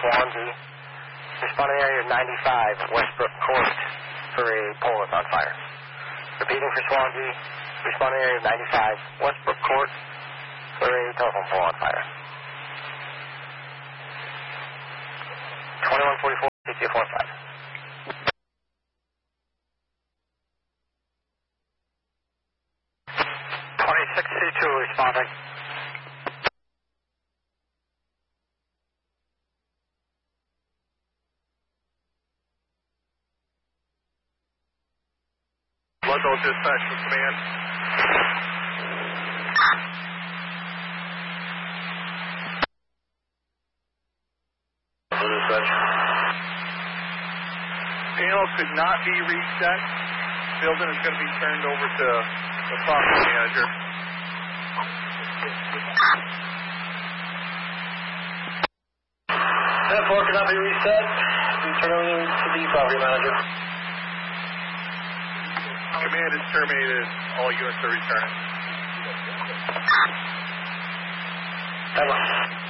Swansea. Responding area 95, Westbrook Court, for a pole that's on fire. Repeating for Swansea, responding area 95, Westbrook Court, for a telephone pole on fire. 2144, CTF-15. 26C2 responding. Local dispatch for command. Dispatch. Panel could not be reset. Building is going to be turned over to the property manager. That 4 cannot be reset. We turn over to the property manager. Command is terminated. All units are returning. Bye-bye.